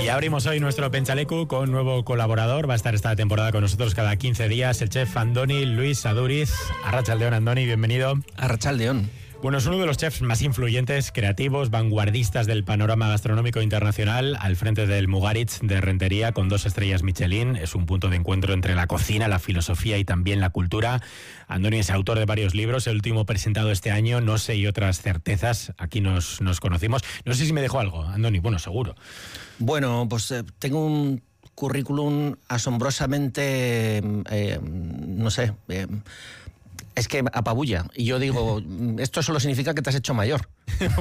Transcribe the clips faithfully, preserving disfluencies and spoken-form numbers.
Y abrimos hoy nuestro Penchaleku con nuevo colaborador. Va a estar esta temporada con nosotros cada quince días el chef Andoni Luis Aduriz. Arratsaldeon, Andoni, bienvenido. Arratsaldeon. Bueno, es uno de los chefs más influyentes, creativos, vanguardistas del panorama gastronómico internacional, al frente del Mugaritz de Rentería, con dos estrellas Michelin. Es un punto de encuentro entre la cocina, la filosofía y también la cultura. Andoni es autor de varios libros, el último presentado este año, No sé y otras certezas. Aquí nos, nos conocimos. No sé si me dejó algo, Andoni. Bueno, seguro. Bueno, pues eh, tengo un currículum asombrosamente, eh, no sé... Eh, es que apabulla. Y yo digo, esto solo significa que te has hecho mayor.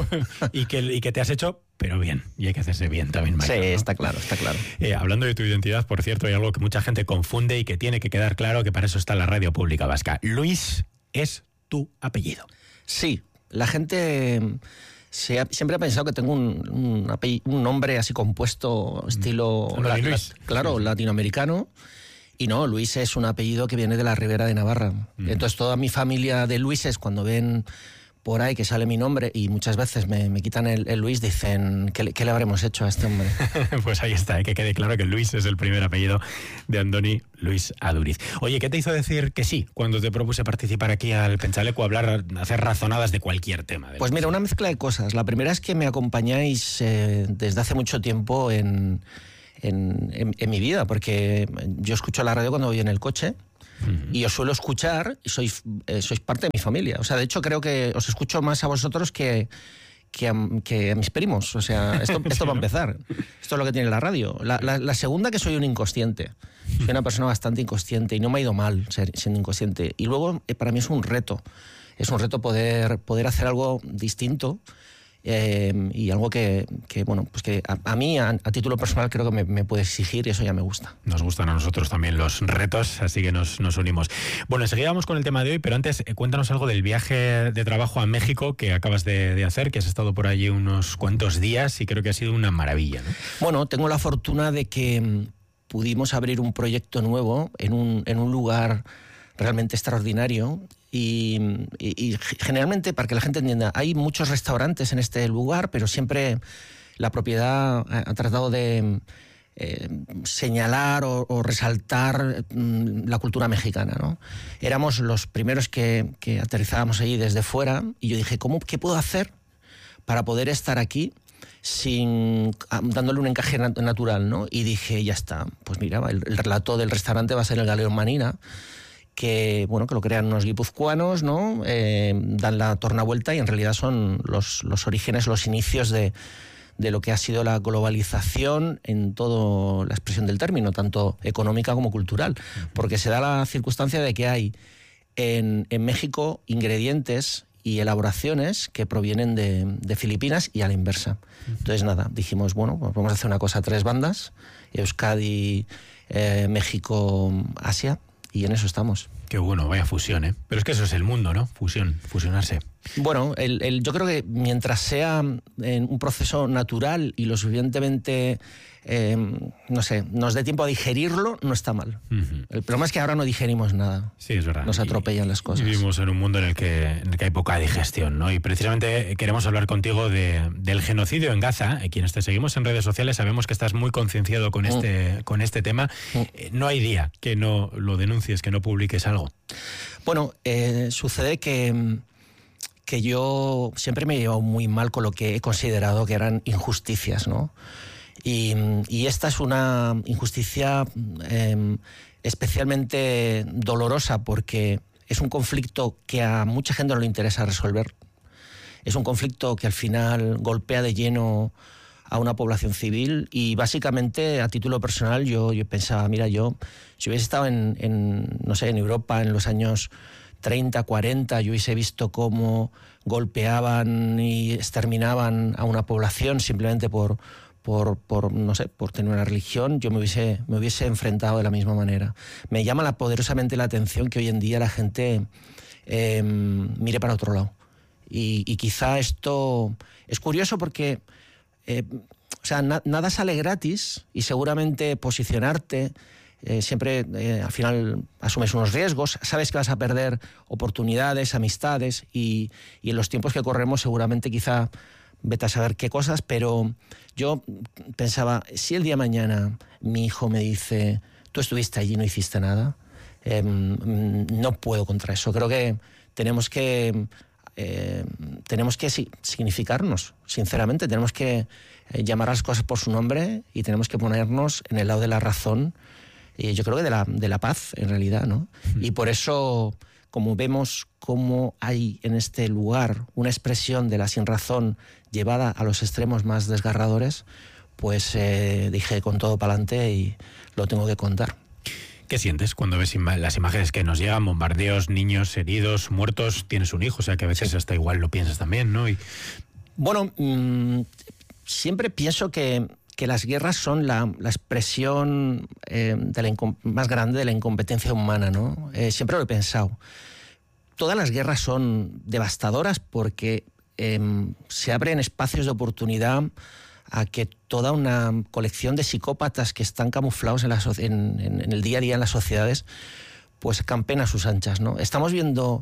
y, que, y que te has hecho, pero bien. Y hay que hacerse bien también mayor. Sí, ¿no? está claro, está claro. Eh, hablando de tu identidad, por cierto, hay algo que mucha gente confunde y que tiene que quedar claro, que para eso está la radio pública vasca. Luis es tu apellido. Sí, la gente se ha, siempre ha pensado que tengo un, un, apellido, un nombre así compuesto, estilo... Mm. La, Luis. La, claro, sí. Latinoamericano. Y no, Luis es un apellido que viene de la Ribera de Navarra. Mm. Entonces toda mi familia de Luises, cuando ven por ahí que sale mi nombre y muchas veces me, me quitan el, el Luis, dicen, ¿qué, ¿qué le habremos hecho a este hombre? Pues ahí está, ¿eh? Que quede claro que Luis es el primer apellido de Andoni Luis Aduriz. Oye, ¿qué te hizo decir que sí cuando te propuse participar aquí al Penchaleku, hablar, hacer razonadas de cualquier tema? De pues mira, una mezcla de cosas. La primera es que me acompañáis eh, desde hace mucho tiempo en... En, en, en mi vida, porque yo escucho la radio cuando voy en el coche uh-huh. y os suelo escuchar y sois, eh, sois parte de mi familia. O sea, de hecho creo que os escucho más a vosotros que, que, a, que a mis primos. O sea, esto, esto va a empezar. Esto es lo que tiene la radio. La, la, la segunda, que soy un inconsciente. Soy una persona bastante inconsciente y no me ha ido mal ser, siendo inconsciente. Y luego, eh, para mí es un reto. Es un reto poder, poder hacer algo distinto. Eh, y algo que, que bueno, pues que a, a mí, a, a título personal, creo que me, me puede exigir y eso ya me gusta. Nos gustan a nosotros también los retos, así que nos, nos unimos. Bueno, enseguida vamos con el tema de hoy, pero antes eh, cuéntanos algo del viaje de trabajo a México que acabas de, de hacer, que has estado por allí unos cuantos días y creo que ha sido una maravilla, ¿no? Bueno, tengo la fortuna de que mm, pudimos abrir un proyecto nuevo en un, en un lugar realmente extraordinario. Y, y, y generalmente, para que la gente entienda, hay muchos restaurantes en este lugar, pero siempre la propiedad ha tratado de eh, señalar o, o resaltar mm, la cultura mexicana, ¿no? Éramos los primeros que, que aterrizábamos allí desde fuera y yo dije, ¿cómo, ¿qué puedo hacer para poder estar aquí sin dándole un encaje natural, ¿no? Y dije, ya está, pues mira, el, el relato del restaurante va a ser el Galeón Manina, que bueno, que lo crean unos guipuzcoanos, ¿no? Eh, dan la tornavuelta y en realidad son los, los orígenes, los inicios de, de lo que ha sido la globalización en toda la expresión del término, tanto económica como cultural. Porque se da la circunstancia de que hay en, en México ingredientes y elaboraciones que provienen de, de Filipinas y a la inversa. Entonces nada, dijimos, bueno, pues vamos a hacer una cosa a tres bandas, Euskadi, eh, México, Asia. Y en eso estamos. Qué bueno, vaya fusión, ¿eh? Pero es que eso es el mundo, ¿no? Fusión, fusionarse. Bueno, el, el, yo creo que mientras sea en un proceso natural y lo suficientemente, eh, no sé, nos dé tiempo a digerirlo, no está mal. Uh-huh. El problema es que ahora no digerimos nada. Sí, es verdad. Nos atropellan y, las cosas. Vivimos en un mundo en el que, en el que hay poca digestión, ¿no? Y precisamente queremos hablar contigo de, del genocidio en Gaza. Quienes te seguimos en redes sociales sabemos que estás muy concienciado con, uh-huh. este, con este tema. Uh-huh. No hay día que no lo denuncies, que no publiques algo. Bueno, eh, sucede que... que yo siempre me he llevado muy mal con lo que he considerado que eran injusticias, ¿no? Y, y esta es una injusticia eh, especialmente dolorosa porque es un conflicto que a mucha gente no le interesa resolver. Es un conflicto que al final golpea de lleno a una población civil y básicamente a título personal yo, yo pensaba, mira, yo si hubiese estado en, en, no sé, en Europa en los años treinta, cuarenta, yo hubiese visto cómo golpeaban y exterminaban a una población simplemente por, por, por, no sé, por tener una religión, yo me hubiese, me hubiese enfrentado de la misma manera. Me llama la, poderosamente la atención que hoy en día la gente eh, mire para otro lado. Y, y quizá esto es curioso porque eh, o sea, na, nada sale gratis y seguramente posicionarte Eh, siempre eh, al final asumes unos riesgos, sabes que vas a perder oportunidades, amistades y, y en los tiempos que corremos seguramente quizá vete a saber qué cosas, pero yo pensaba, si el día de mañana mi hijo me dice, tú estuviste allí y no hiciste nada, eh, no puedo contra eso. Creo que tenemos que, eh, tenemos que sí, significarnos, sinceramente, tenemos que eh, llamar a las cosas por su nombre y tenemos que ponernos en el lado de la razón, y yo creo que de la, de la paz, en realidad, ¿no? Mm. Y por eso, como vemos cómo hay en este lugar una expresión de la sinrazón llevada a los extremos más desgarradores, pues eh, dije con todo para adelante y lo tengo que contar. ¿Qué sientes cuando ves ima- las imágenes que nos llegan? Bombardeos, niños heridos, muertos. Tienes un hijo, o sea que a veces sí. hasta igual lo piensas también, ¿no? Y... Bueno, mmm, siempre pienso que, que las guerras son la, la expresión eh, de la incom- más grande de la incompetencia humana, ¿no? Eh, siempre lo he pensado. Todas las guerras son devastadoras porque eh, se abren espacios de oportunidad a que toda una colección de psicópatas que están camuflados en, la so- en, en, en el día a día en las sociedades, pues campen a sus anchas, ¿no? Estamos viendo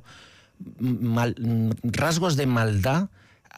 mal, rasgos de maldad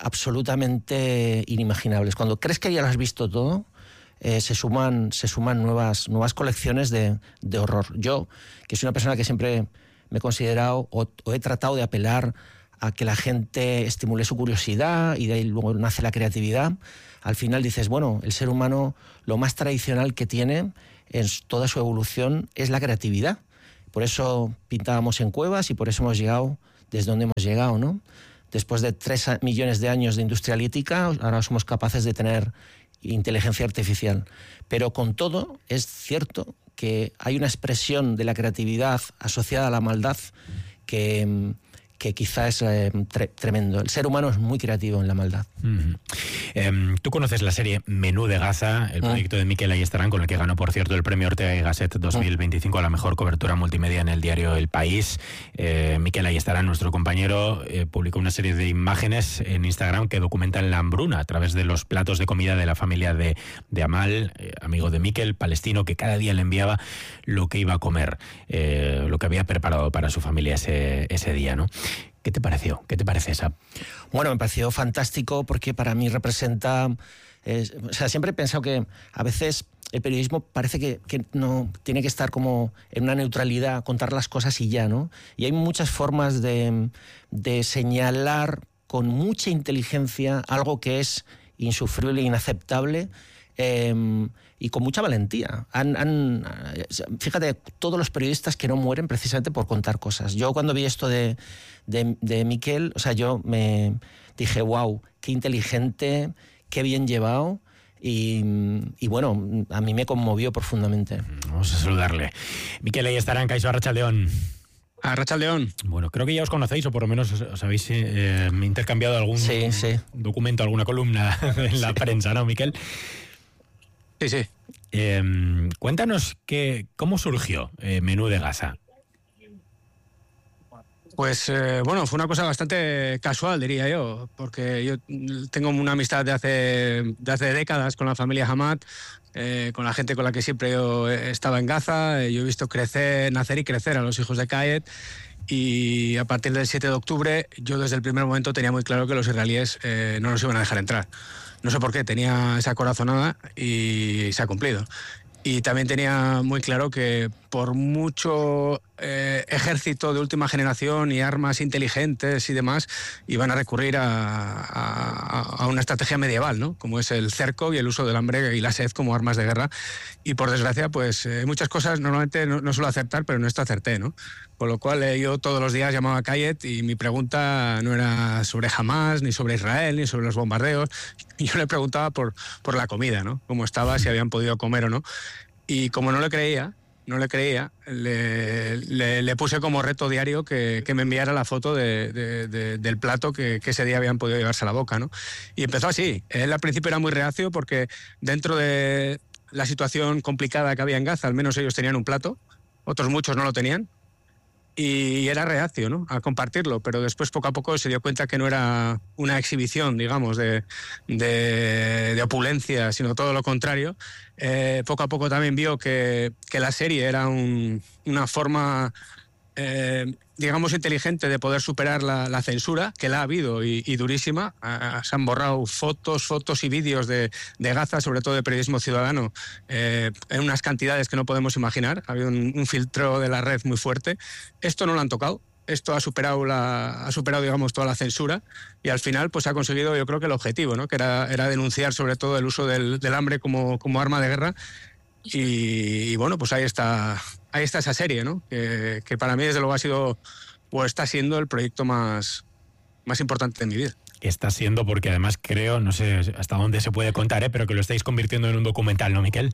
absolutamente inimaginables. Cuando crees que ya lo has visto todo, eh, se suman, se suman nuevas, nuevas colecciones de, de horror. Yo, que soy una persona que siempre me he considerado o, o he tratado de apelar a que la gente estimule su curiosidad y de ahí luego nace la creatividad, al final dices, bueno, el ser humano lo más tradicional que tiene en toda su evolución es la creatividad. Por eso pintábamos en cuevas y por eso hemos llegado desde donde hemos llegado, ¿no? Después de tres millones de años de industria lítica, ahora somos capaces de tener inteligencia artificial. Pero con todo, es cierto que hay una expresión de la creatividad asociada a la maldad que... que quizá es eh, tre- tremendo. El ser humano es muy creativo en la maldad. Mm-hmm. Eh, Tú conoces la serie Menú de Gaza, el proyecto mm. de Mikel Ayestarán, con el que ganó, por cierto, el premio Ortega y Gasset dos mil veinticinco a la mejor cobertura multimedia en el diario El País. Eh, Mikel Ayestarán, nuestro compañero, eh, publicó una serie de imágenes en Instagram que documentan la hambruna a través de los platos de comida de la familia de, de Amal, eh, amigo de Mikel, palestino, que cada día le enviaba lo que iba a comer, eh, lo que había preparado para su familia ese, ese día, ¿no? ¿Qué te pareció? ¿Qué te parece esa? Bueno, me pareció fantástico porque para mí representa... Eh, o sea, siempre he pensado que a veces el periodismo parece que, que no tiene que estar como en una neutralidad, contar las cosas y ya, ¿no? Y hay muchas formas de, de señalar con mucha inteligencia algo que es insufrible e inaceptable, eh, y con mucha valentía. Han, han, fíjate, todos los periodistas que no mueren precisamente por contar cosas. Yo cuando vi esto de, de, de Mikel, o sea, yo me dije, wow, qué inteligente, qué bien llevado. Y, y bueno, a mí me conmovió profundamente. Vamos a saludarle. Mikel Ayestarán, Kaixo Arratsaldeon. Arratsaldeon. Bueno, creo que ya os conocéis o por lo menos os, os habéis eh, intercambiado algún sí, sí. documento, alguna columna en la sí. prensa, ¿no, Mikel? Sí, sí. Eh, cuéntanos que, cómo surgió eh, Menú de Gaza. Pues eh, bueno, fue una cosa bastante casual, diría yo, porque yo tengo una amistad de hace, de hace décadas con la familia Hamad, eh, con la gente con la que siempre yo estaba en Gaza. Yo he visto crecer, nacer y crecer a los hijos de Kayet, y a partir del siete de octubre yo desde el primer momento tenía muy claro que los israelíes eh, no nos iban a dejar entrar. No sé por qué, tenía esa corazonada y se ha cumplido. Y también tenía muy claro que por mucho eh, ejército de última generación y armas inteligentes y demás, iban a recurrir a, a, a una estrategia medieval, ¿no? Como es el cerco y el uso del hambre y la sed como armas de guerra. Y por desgracia, pues eh, muchas cosas normalmente no, no suelo acertar, pero en esto acerté, ¿no? Con lo cual eh, yo todos los días llamaba a Kayet y mi pregunta no era sobre Hamas, ni sobre Israel, ni sobre los bombardeos. Yo le preguntaba por, por la comida, ¿no? Cómo estaba, si habían podido comer o no. Y como no le creía, no le creía, le, le, le puse como reto diario que, que me enviara la foto de, de, de, del plato que, que ese día habían podido llevarse a la boca, ¿no? Y empezó así. Él al principio era muy reacio porque dentro de la situación complicada que había en Gaza, al menos ellos tenían un plato, otros muchos no lo tenían. Y era reacio, ¿no?, a compartirlo, pero después poco a poco se dio cuenta que no era una exhibición, digamos, de, de, de opulencia, sino todo lo contrario. Eh, poco a poco también vio que, que la serie era un, una forma eh, digamos, inteligente de poder superar la, la censura, que la ha habido y, y durísima. Ah, se han borrado fotos, fotos y vídeos de, de Gaza, sobre todo de periodismo ciudadano, eh, en unas cantidades que no podemos imaginar. Ha habido un, un filtro de la red muy fuerte. Esto no lo han tocado. Esto ha superado, la, ha superado, digamos, toda la censura y al final pues ha conseguido, yo creo que el objetivo, ¿no? Que era, era denunciar sobre todo el uso del, del hambre como, como arma de guerra. Y, y bueno, pues ahí está, ahí está esa serie, ¿no? Que, que para mí desde luego ha sido, o está siendo el proyecto más, más importante de mi vida. Está siendo porque además creo, no sé hasta dónde se puede contar, ¿eh? Pero que lo estáis convirtiendo en un documental, ¿no, Miquel?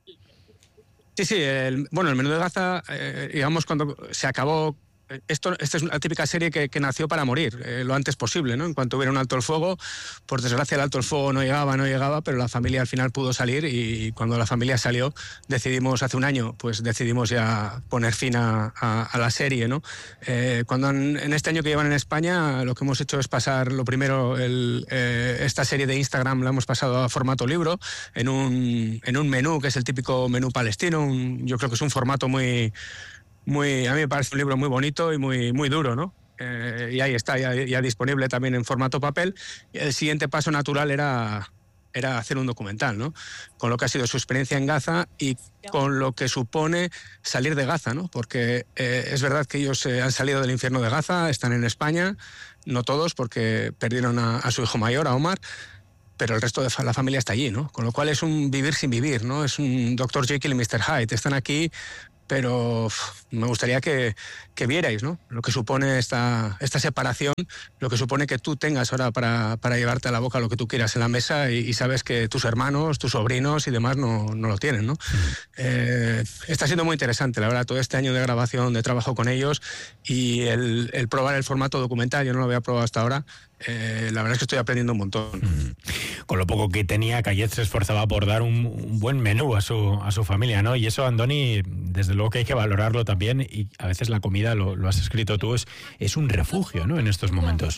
Sí, sí. El, bueno, el menú de Gaza, eh, digamos, cuando se acabó... Esto, esta es una típica serie que, que nació para morir eh, lo antes posible, ¿no? En cuanto hubiera un alto el fuego, por desgracia el alto el fuego no llegaba, no llegaba, pero la familia al final pudo salir y cuando la familia salió decidimos, hace un año, pues decidimos ya poner fin a, a, a la serie, ¿no? Eh, cuando en, en este año que llevan en España lo que hemos hecho es pasar, lo primero, el, eh, esta serie de Instagram la hemos pasado a formato libro, en un, en un menú que es el típico menú palestino, un, yo creo que es un formato muy... Muy, a mí me parece un libro muy bonito y muy, muy duro, ¿no? Eh, y ahí está, ya, ya disponible también en formato papel. Y el siguiente paso natural era, era hacer un documental, ¿no? Con lo que ha sido su experiencia en Gaza y con lo que supone salir de Gaza, ¿no? Porque eh, es verdad que ellos eh, han salido del infierno de Gaza, están en España, no todos, porque perdieron a, a su hijo mayor, a Omar, pero el resto de la familia está allí, ¿no? Con lo cual es un vivir sin vivir, ¿no? Es un doctor Jekyll y mister Hyde. Están aquí, pero uf, me gustaría que, que vierais, ¿no? Lo que supone esta, esta separación, lo que supone que tú tengas ahora para, para llevarte a la boca lo que tú quieras en la mesa y, y sabes que tus hermanos, tus sobrinos y demás no, no lo tienen, ¿no? Eh, está siendo muy interesante, la verdad, todo este año de grabación, de trabajo con ellos y el, el probar el formato documental, yo no lo había probado hasta ahora. Eh, la verdad es que estoy aprendiendo un montón. Con lo poco que tenía, Cayet se esforzaba por dar un, un buen menú a su, a su familia, ¿no? Y eso, Andoni, desde luego que hay que valorarlo también y a veces la comida, lo, lo has escrito tú, es, es un refugio, ¿no? En estos momentos.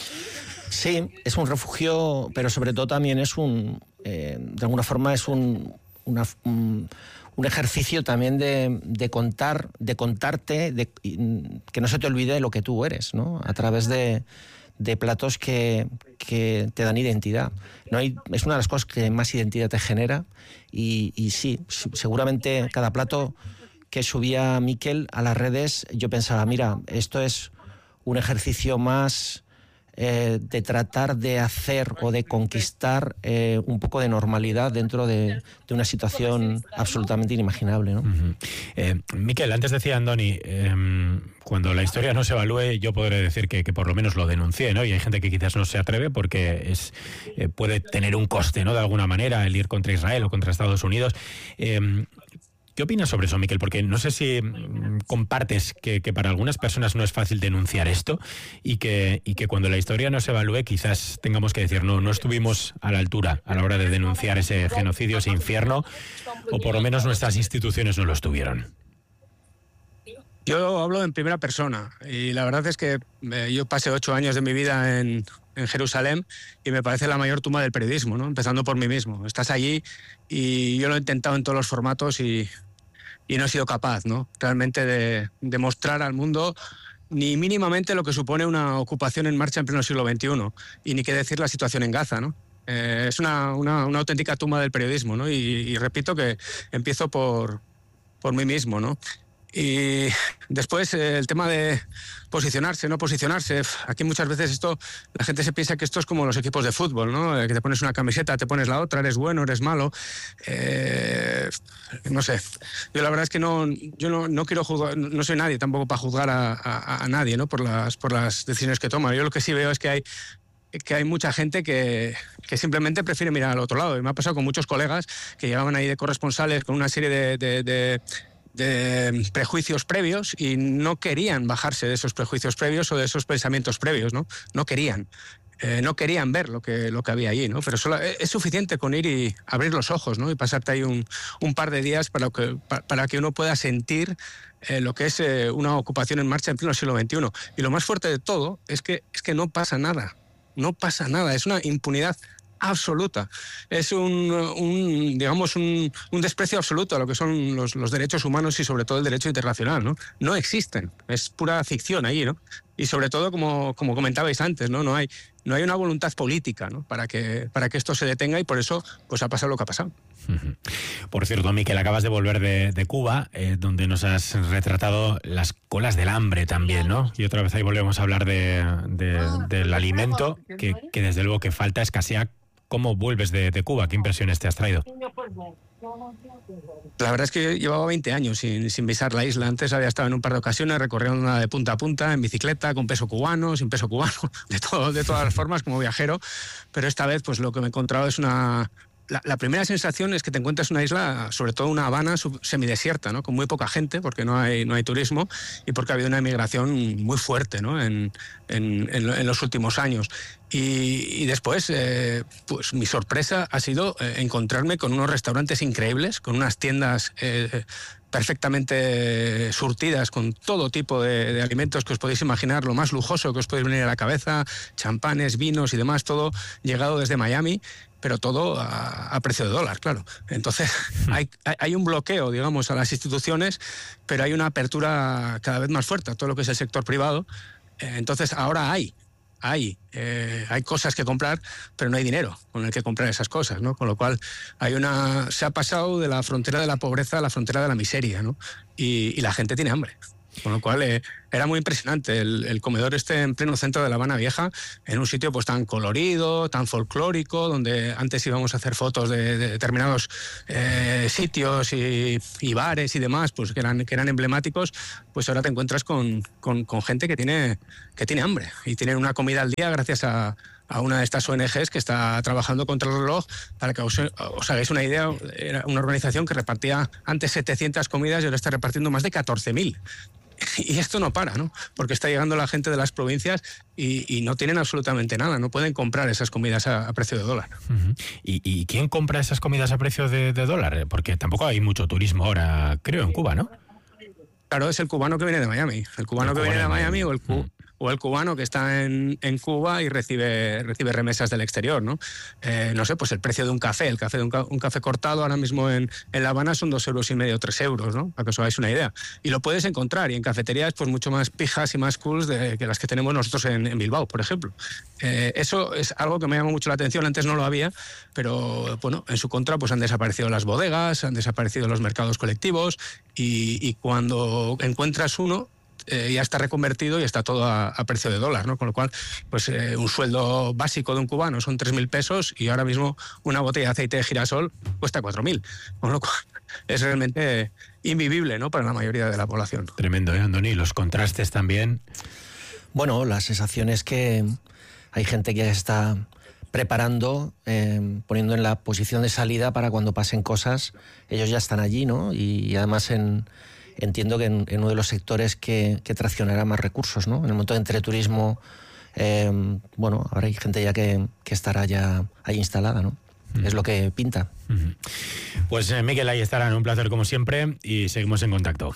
Sí, es un refugio, pero sobre todo también es un, eh, de alguna forma es un, una, un, un ejercicio también de, de contar, de contarte, de, que no se te olvide lo que tú eres, ¿no? A través de de platos que, que te dan identidad. No hay, es una de las cosas que más identidad te genera y, y sí, seguramente cada plato que subía Miquel a las redes, yo pensaba, mira, esto es un ejercicio más eh, de tratar de hacer o de conquistar eh, un poco de normalidad dentro de, de una situación absolutamente inimaginable, ¿no? Uh-huh. eh, Miquel, antes decía Andoni, eh, cuando la historia no se evalúe, yo podré decir que, que por lo menos lo denuncié, ¿no? Y hay gente que quizás no se atreve porque es eh, puede tener un coste, ¿no? De alguna manera, el ir contra Israel o contra Estados Unidos. Eh, ¿Qué opinas sobre eso, Miquel? Porque no sé si compartes que, que para algunas personas no es fácil denunciar esto y que, y que cuando la historia no se evalúe quizás tengamos que decir no, no estuvimos a la altura a la hora de denunciar ese genocidio, ese infierno, o por lo menos nuestras instituciones no lo estuvieron. Yo hablo en primera persona y la verdad es que eh, yo pasé ocho años de mi vida en, en Jerusalén y me parece la mayor tumba del periodismo, ¿no? Empezando por mí mismo. Estás allí y yo lo he intentado en todos los formatos y, y no he sido capaz, ¿no? Realmente de, de mostrar al mundo ni mínimamente lo que supone una ocupación en marcha en pleno siglo veintiuno y ni qué decir la situación en Gaza, ¿no? Eh, es una, una, una auténtica tumba del periodismo, ¿no? Y, y repito que empiezo por, por mí mismo, ¿no? Y después eh, el tema de posicionarse, no posicionarse. Aquí muchas veces esto, la gente se piensa que esto es como los equipos de fútbol, ¿no? Que te pones una camiseta, te pones la otra, eres bueno, eres malo. Eh, no sé. Yo la verdad es que no, yo no, no quiero juzgar, no soy nadie tampoco para juzgar a, a, a nadie, ¿no? Por las, por las decisiones que toma. Yo lo que sí veo es que hay que hay mucha gente que, que simplemente prefiere mirar al otro lado. Y me ha pasado con muchos colegas que llegaban ahí de corresponsales con una serie de, de, de de prejuicios previos y no querían bajarse de esos prejuicios previos o de esos pensamientos previos, ¿no? No querían. Eh, no querían ver lo que, lo que había allí, ¿no? Pero solo, es suficiente con ir y abrir los ojos, ¿no? Y pasarte ahí un, un par de días para que, para que uno pueda sentir eh, lo que es eh, una ocupación en marcha en pleno siglo veintiuno. Y lo más fuerte de todo es que, es que no pasa nada. No pasa nada. Es una impunidad absoluta. Es un, un digamos, un, un desprecio absoluto a lo que son los, los derechos humanos y sobre todo el derecho internacional, ¿no? No existen, es pura ficción ahí, ¿no? Y sobre todo, como, como comentabais antes, ¿no? No hay, no hay una voluntad política, ¿no? para, que, para que esto se detenga, y por eso pues ha pasado lo que ha pasado. Por cierto, Miquel, acabas de volver de, de Cuba, eh, donde nos has retratado las colas del hambre también, ¿no? Y otra vez ahí volvemos a hablar de, de, del alimento, que, que desde luego que falta, escasea. ¿Cómo vuelves de, de Cuba? ¿Qué impresiones te has traído? La verdad es que llevaba veinte años sin, sin pisar la isla. Antes había estado en un par de ocasiones recorriendo de punta a punta, en bicicleta, con peso cubano, sin peso cubano, de, todo, de todas las formas, como viajero. Pero esta vez, pues lo que me he encontrado es una... La, la primera sensación es que te encuentras una isla, sobre todo una Habana semidesierta, ¿no? Con muy poca gente, porque no hay, no hay turismo y porque ha habido una emigración muy fuerte, ¿no? en, en, en, en los últimos años. Y, y después, eh, pues mi sorpresa ha sido eh, encontrarme con unos restaurantes increíbles, con unas tiendas eh, perfectamente surtidas con todo tipo de, de alimentos que os podéis imaginar, lo más lujoso que os podéis venir a la cabeza, champanes, vinos y demás, todo llegado desde Miami, pero todo a, a precio de dólar, claro. Entonces hay, hay un bloqueo, digamos, a las instituciones, pero hay una apertura cada vez más fuerte a todo lo que es el sector privado. Entonces ahora hay, hay, eh, hay cosas que comprar, pero no hay dinero con el que comprar esas cosas, ¿no? Con lo cual hay una, se ha pasado de la frontera de la pobreza a la frontera de la miseria, ¿no? Y, y la gente tiene hambre. Con lo cual eh, era muy impresionante el, el comedor este en pleno centro de La Habana Vieja, en un sitio pues tan colorido, tan folclórico, donde antes íbamos a hacer fotos de, de determinados eh, sitios y, y bares y demás, pues que eran, que eran emblemáticos. Pues ahora te encuentras con, con, con gente que tiene, que tiene hambre y tienen una comida al día gracias a, a una de estas O N Ges que está trabajando contra el reloj. Para que os, os hagáis una idea, era una organización que repartía antes setecientas comidas y ahora está repartiendo más de catorce mil. Y esto no para, ¿no? Porque está llegando la gente de las provincias y, y no tienen absolutamente nada, no pueden comprar esas comidas a, a precio de dólar. Uh-huh. ¿Y, ¿Y quién compra esas comidas a precio de, de dólar? Porque tampoco hay mucho turismo ahora, creo, en Cuba, ¿no? Claro, es el cubano que viene de Miami. El cubano el que viene de Miami o el, cu- o el cubano que está en, en Cuba y recibe, recibe remesas del exterior, ¿no? Eh, no sé, pues el precio de un café, el café de un, ca- un café cortado ahora mismo en, en La Habana son dos euros y medio, tres euros, ¿no? Para que os hagáis una idea. Y lo puedes encontrar, y en cafeterías pues mucho más pijas y más cool de, que las que tenemos nosotros en, en Bilbao, por ejemplo. Eh, eso es algo que me llama mucho la atención, antes no lo había, pero bueno, en su contra pues han desaparecido las bodegas, han desaparecido los mercados colectivos, y, y cuando encuentras uno, Eh, ya está reconvertido y está todo a, a precio de dólar, ¿no? Con lo cual, pues eh, un sueldo básico de un cubano son tres mil pesos y ahora mismo una botella de aceite de girasol cuesta cuatro mil. Con lo cual, es realmente invivible, ¿no? Para la mayoría de la población. Tremendo, ¿eh, Andoni? Los contrastes también. Bueno, la sensación es que hay gente que está preparando, eh, poniendo en la posición de salida para cuando pasen cosas, ellos ya están allí, ¿no? Y, y además en... entiendo que en, en uno de los sectores que, que traccionará más recursos, ¿no? En el momento de entreturismo, eh, bueno, ahora hay gente ya que, que estará ya ahí instalada, ¿no? Mm. Es lo que pinta. Mm-hmm. Pues eh, Miquel, ahí estarán. Un placer como siempre y seguimos en contacto.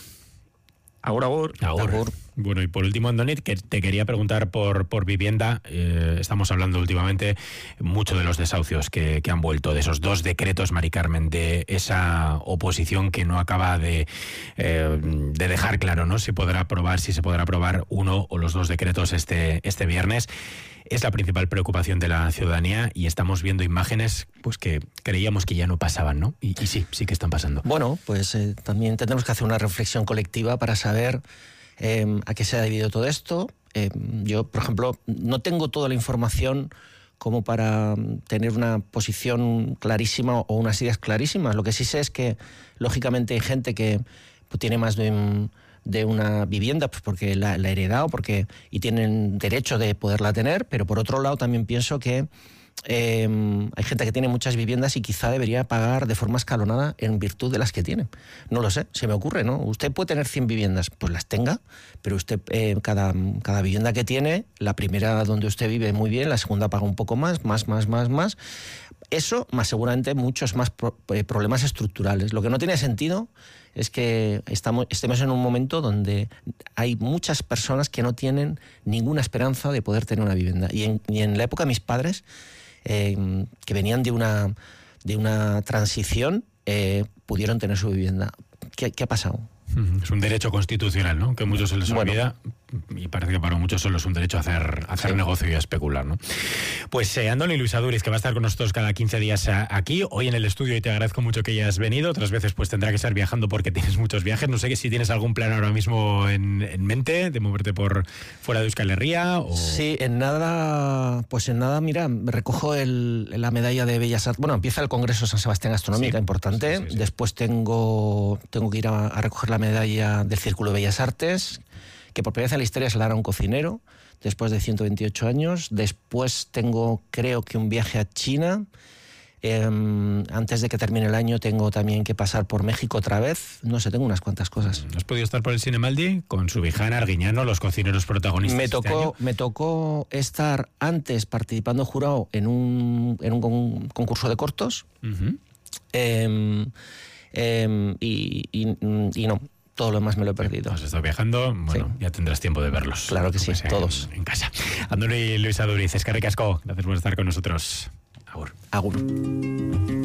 Agur, agur. Agur. Agur. Bueno, y por último, Andoni, que te quería preguntar por, por vivienda. Eh, estamos hablando últimamente mucho de los desahucios que, que han vuelto, de esos dos decretos, Mari Carmen, de esa oposición que no acaba de, eh, de dejar claro, ¿no? Si podrá aprobar, si se podrá aprobar uno o los dos decretos este, este viernes. Es la principal preocupación de la ciudadanía y estamos viendo imágenes pues que creíamos que ya no pasaban, ¿no? Y, y sí, sí que están pasando. Bueno, pues eh, también tenemos que hacer una reflexión colectiva para saber eh, a qué se ha debido todo esto. Eh, yo, por ejemplo, no tengo toda la información como para tener una posición clarísima o unas ideas clarísimas. Lo que sí sé es que, lógicamente, hay gente que pues, tiene más de un... de una vivienda, pues porque la, la ha heredado porque, y tienen derecho de poderla tener, pero por otro lado también pienso que eh, hay gente que tiene muchas viviendas y quizá debería pagar de forma escalonada en virtud de las que tiene. No lo sé, se me ocurre, ¿no? Usted puede tener cien viviendas, pues las tenga, pero usted eh, cada, cada vivienda que tiene, la primera donde usted vive muy bien, la segunda paga un poco más, más, más, más, más. Eso, más seguramente muchos más pro, eh, problemas estructurales. Lo que no tiene sentido es que estamos, estemos en un momento donde hay muchas personas que no tienen ninguna esperanza de poder tener una vivienda. Y en, y en la época de mis padres, eh, que venían de una, de una transición, eh, pudieron tener su vivienda. ¿Qué, qué ha pasado? Es un derecho constitucional, ¿no? Que a muchos se les Bueno. olvida, y parece que para muchos solo es un derecho a hacer, a hacer Sí. negocio y a especular, ¿no? Pues eh, Andoni Luis Aduriz, que va a estar con nosotros cada quince días a- aquí, hoy en el estudio, y te agradezco mucho que hayas venido. Otras veces pues tendrá que estar viajando porque tienes muchos viajes. No sé si tienes algún plan ahora mismo en, en mente de moverte por fuera de Euskal Herria o... Sí, en nada, pues en nada, mira, recojo el, la medalla de Bellas Artes. Bueno, empieza el Congreso San Sebastián Gastronómica, Sí, importante. sí, sí, sí. Después tengo, tengo que ir a, a recoger la medalla del Círculo de Bellas Artes, que por primera vez en la historia se la dará a un cocinero, después de ciento veintiocho años. Después tengo, creo que un viaje a China. Eh, antes de que termine el año tengo también que pasar por México otra vez. No sé, tengo unas cuantas cosas. ¿Has podido estar por el Cinemaldi con Subijana, Arguiñano, los cocineros protagonistas Me este tocó, año? me tocó estar antes participando jurado en un, en un con- concurso de cortos Ujú. eh, eh, y, y- y no, todo lo demás me lo he perdido. Has estado viajando, bueno, Sí. ya tendrás tiempo de verlos. Claro que sí, Aunque sea todos. En, en casa. Andoni Luis Aduriz, eskerrik asko, gracias por estar con nosotros. Agur. Agur.